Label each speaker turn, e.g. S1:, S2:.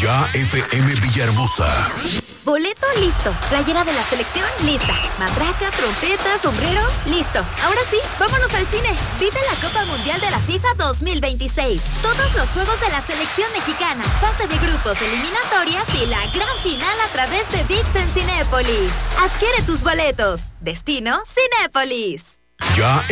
S1: Ya FM Villahermosa.
S2: Boleto listo. Playera de la selección lista. Matraca, trompeta, sombrero listo. Ahora sí, vámonos al cine. Vive la Copa Mundial de la FIFA 2026. Todos los juegos de la selección mexicana, fase de grupos, eliminatorias y la gran final a través de ViX en Cinépolis. Adquiere tus boletos. Destino Cinépolis.
S1: Ya